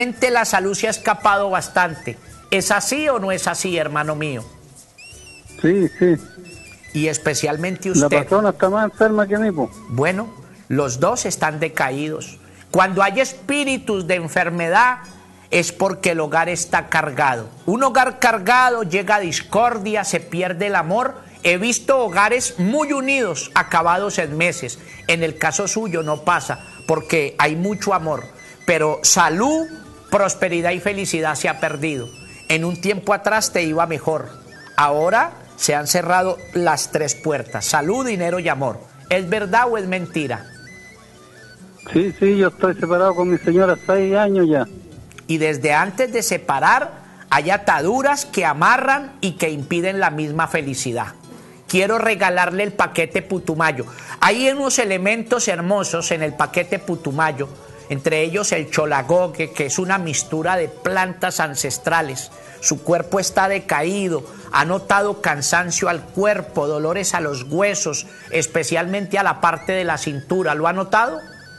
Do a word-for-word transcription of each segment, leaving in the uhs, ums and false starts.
La salud se ha escapado bastante. ¿Es así o no es así, hermano mío? Sí, sí. Y especialmente usted. La persona está más enferma que mí, po. Bueno, los dos están decaídos. Cuando hay espíritus de enfermedad es porque el hogar está cargado. Un hogar cargado llega a discordia, se pierde el amor. He visto hogares muy unidos, acabados en meses. En el caso suyo no pasa, porque hay mucho amor. Pero salud, prosperidad y felicidad se ha perdido. En un tiempo atrás te iba mejor. Ahora se han cerrado las tres puertas: salud, dinero y amor. ¿Es verdad o es mentira? Sí, sí, yo estoy separado con mi señora seis años ya. Y desde antes de separar hay ataduras que amarran y que impiden la misma felicidad. Quiero regalarle el paquete Putumayo. Hay unos elementos hermosos en el paquete Putumayo, entre ellos el cholagogue, que es una mixtura de plantas ancestrales. Su cuerpo está decaído, ha notado cansancio al cuerpo, dolores a los huesos, especialmente a la parte de la cintura. ¿Lo ha notado?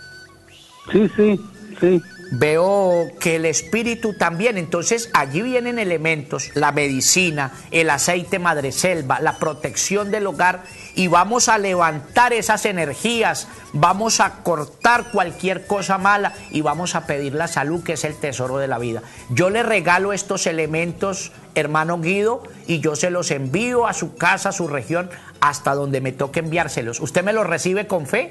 Sí, sí, sí. Veo que el espíritu también. Entonces allí vienen elementos, la medicina, el aceite madreselva, la protección del hogar, y vamos a levantar esas energías, vamos a cortar cualquier cosa mala y vamos a pedir la salud, que es el tesoro de la vida. Yo le regalo estos elementos, hermano Guido, y yo se los envío a su casa, a su región, hasta donde me toque enviárselos. ¿Usted me los recibe con fe?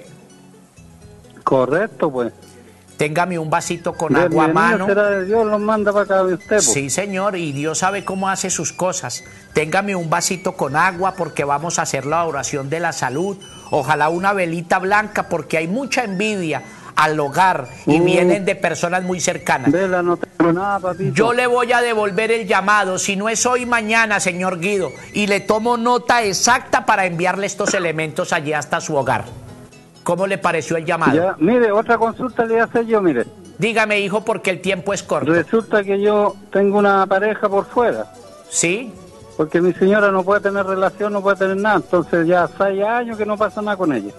Correcto, pues. Téngame un vasito con agua a mano. Será de Dios, los manda para acá de usted, pues. Sí, señor, y Dios sabe cómo hace sus cosas. Téngame un vasito con agua, porque vamos a hacer la oración de la salud. Ojalá una velita blanca, porque hay mucha envidia al hogar y uh, vienen de personas muy cercanas. Vela, no tengo nada, papito. Yo le voy a devolver el llamado, si no es hoy, mañana, señor Guido, y le tomo nota exacta para enviarle estos elementos allí hasta su hogar. ¿Cómo le pareció el llamado? Ya, mire, otra consulta le voy a hacer yo, mire. Dígame, hijo, porque el tiempo es corto. Resulta que yo tengo una pareja por fuera. ¿Sí? Porque mi señora no puede tener relación, no puede tener nada. Entonces ya seis años que no pasa nada con ella.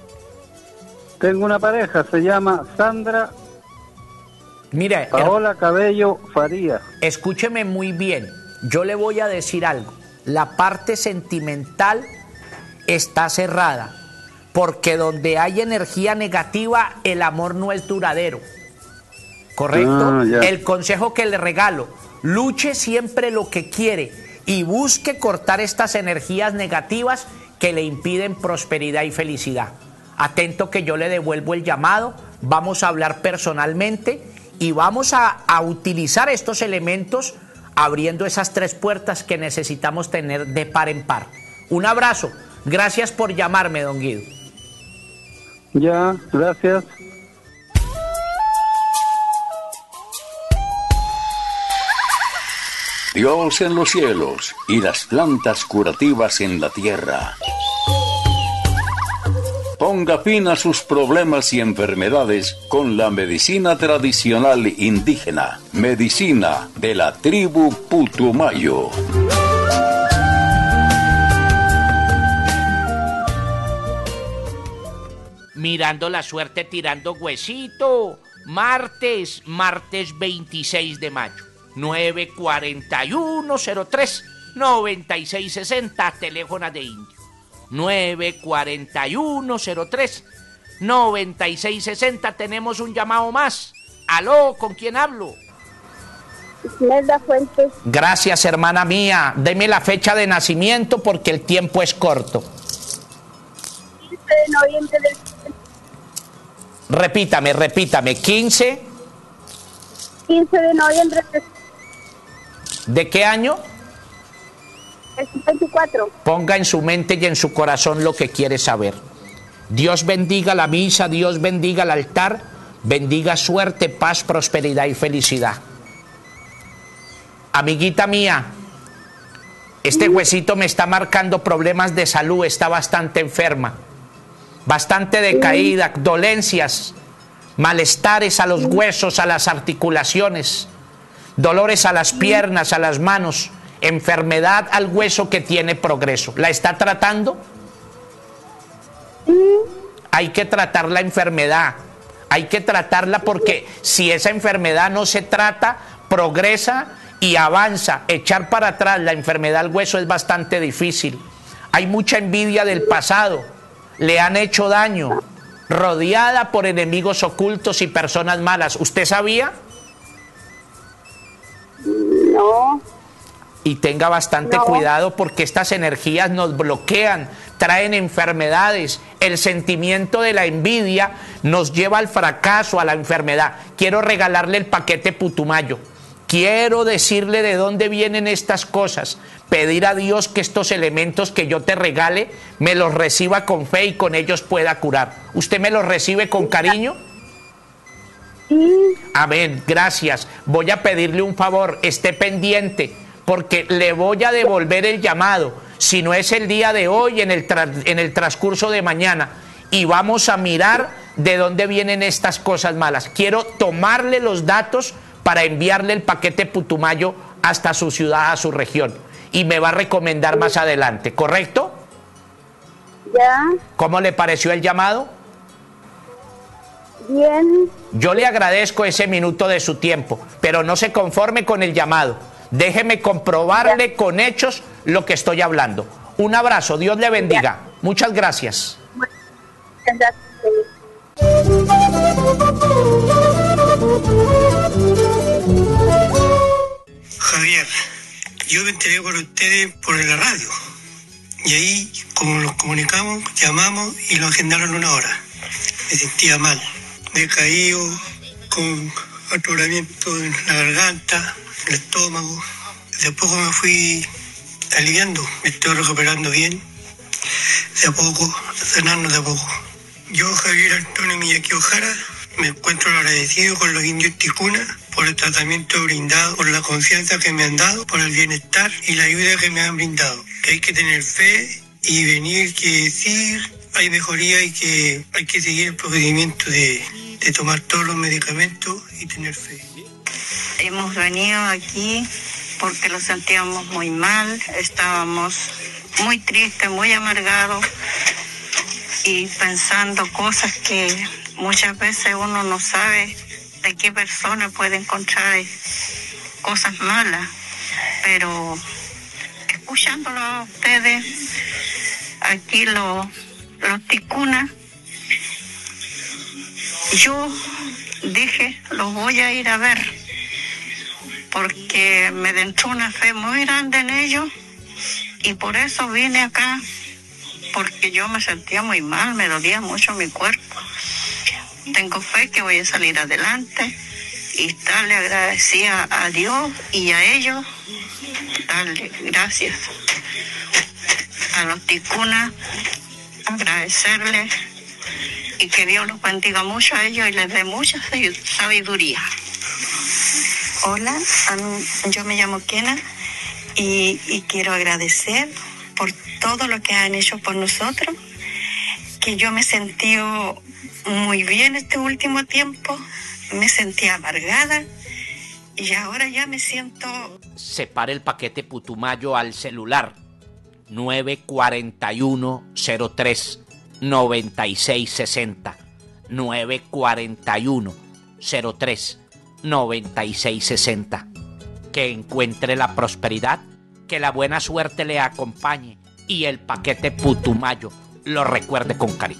Tengo una pareja, se llama Sandra Mire, Paola Cabello Faría. Escúcheme muy bien. Yo le voy a decir algo. La parte sentimental está cerrada. Porque donde hay energía negativa, el amor no es duradero. ¿Correcto? Ah, el consejo que le regalo: luche siempre lo que quiere y busque cortar estas energías negativas que le impiden prosperidad y felicidad. Atento, que yo le devuelvo el llamado, vamos a hablar personalmente y vamos a, a utilizar estos elementos abriendo esas tres puertas que necesitamos tener de par en par. Un abrazo. Gracias por llamarme, don Guido. Ya, gracias. Dios en los cielos y las plantas curativas en la tierra. Ponga fin a sus problemas y enfermedades con la medicina tradicional indígena, medicina de la tribu Putumayo. Mirando la suerte, tirando huesito. Martes, martes veintiséis de mayo. nueve cuarenta y uno cero tres noventa y seis sesenta, teléfono de Indio. nueve cuarenta y uno cero tres noventa y seis sesenta. Tenemos un llamado más. Aló, ¿con quién hablo? Imelda Fuentes. Gracias, hermana mía. Deme la fecha de nacimiento porque el tiempo es corto. quince de noviembre del... Repítame, repítame. quince. quince de noviembre del... ¿De qué año? El veinticuatro. Ponga en su mente y en su corazón lo que quiere saber. Dios bendiga la misa, Dios bendiga el altar, bendiga suerte, paz, prosperidad y felicidad. Amiguita mía, este huesito me está marcando problemas de salud, está bastante enferma, bastante decaída, dolencias, malestares a los huesos, a las articulaciones, dolores a las piernas, a las manos, enfermedad al hueso que tiene progreso. ¿La está tratando? Hay que tratar la enfermedad. Hay que tratarla porque si esa enfermedad no se trata, progresa y avanza. Echar para atrás la enfermedad al hueso es bastante difícil. Hay mucha envidia del pasado, le han hecho daño, rodeada por enemigos ocultos y personas malas. ¿Usted sabía? No. Y tenga bastante No. cuidado porque estas energías nos bloquean, traen enfermedades. El sentimiento de la envidia nos lleva al fracaso, a la enfermedad. Quiero regalarle el paquete Putumayo. Quiero decirle de dónde vienen estas cosas. Pedir a Dios que estos elementos que yo te regale me los reciba con fe y con ellos pueda curar. ¿Usted me los recibe con cariño? Sí. Amén, gracias. Voy a pedirle un favor, esté pendiente, porque le voy a devolver el llamado, si no es el día de hoy, en el, tra- en el transcurso de mañana, y vamos a mirar de dónde vienen estas cosas malas. Quiero tomarle los datos para enviarle el paquete Putumayo hasta su ciudad, a su región, y me va a recomendar más adelante, ¿correcto? Ya. ¿Cómo le pareció el llamado? Bien. Yo le agradezco ese minuto de su tiempo, pero no se conforme con el llamado. Déjeme comprobarle con hechos lo que estoy hablando. Un abrazo, Dios le bendiga. Muchas gracias. Muchas gracias. Javier, yo me enteré por ustedes por la radio. Y ahí, como nos comunicamos, llamamos y lo agendaron una hora. Me sentía mal, decaído, con atoramiento en la garganta, en el estómago. De a poco me fui aliviando, me estoy recuperando bien. De a poco, sanando de a poco. Yo, Javier Antonio Miyaki Ojara, me encuentro agradecido con los indios Ticuna por el tratamiento brindado, por la confianza que me han dado, por el bienestar y la ayuda que me han brindado. Que hay que tener fe y venir que sí hay mejoría y que hay que seguir el procedimiento de, de tomar todos los medicamentos y tener fe. Hemos venido aquí porque lo sentíamos muy mal, estábamos muy tristes, muy amargados y pensando cosas que muchas veces uno no sabe de qué persona puede encontrar cosas malas, pero escuchándolo a ustedes, aquí los, los ticunas, yo dije, los voy a ir a ver, porque me entró una fe muy grande en ellos y por eso vine acá, porque yo me sentía muy mal, me dolía mucho mi cuerpo. Tengo fe que voy a salir adelante y darle agradecida a Dios y a ellos, darle gracias a los ticunas, agradecerles y que Dios los bendiga mucho a ellos y les dé mucha sabiduría. Hola, yo me llamo Kena y, y quiero agradecer por todo lo que han hecho por nosotros, que yo me sentí muy bien este último tiempo, me sentí amargada y ahora ya me siento... Separe el paquete Putumayo al celular nueve cuatro uno cero tres nueve seis seis cero nueve cuatro uno cero tres nueve seis seis cero. Que encuentre la prosperidad, que la buena suerte le acompañe y el paquete Putumayo lo recuerde con cariño.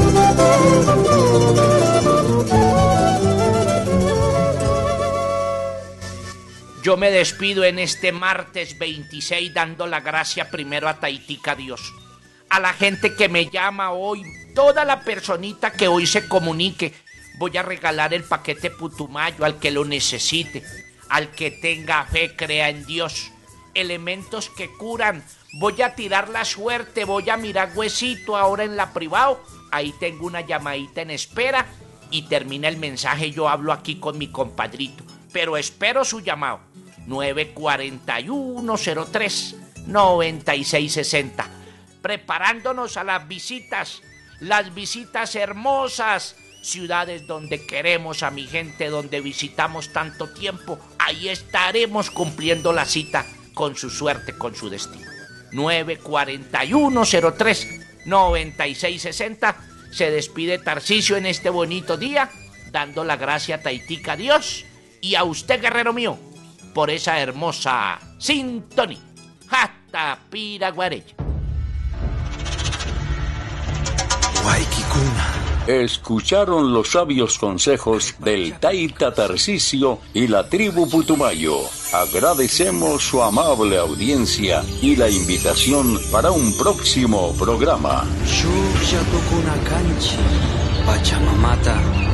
Yo me despido en este martes veintiséis dando la gracia primero a Taitica Dios, a la gente que me llama hoy, toda la personita que hoy se comunique. Voy a regalar el paquete Putumayo al que lo necesite, al que tenga fe, crea en Dios. Elementos que curan. Voy a tirar la suerte, voy a mirar huesito ahora en la privado. Ahí tengo una llamadita en espera y termina el mensaje. Yo hablo aquí con mi compadrito, pero espero su llamado. nueve cuatro uno cero tres nueve seis seis cero. Preparándonos a las visitas, las visitas hermosas, ciudades donde queremos a mi gente, donde visitamos tanto tiempo. Ahí estaremos cumpliendo la cita con su suerte, con su destino. nueve cuatro uno cero tres nueve seis seis cero. Se despide Tarcisio en este bonito día dando la gracia taitica a Dios y a usted, guerrero mío, por esa hermosa sintonía. Hasta Piraguareya. Escucharon los sabios consejos del Taita Tarcisio y la tribu Putumayo. Agradecemos su amable audiencia y la invitación para un próximo programa. Pachamamata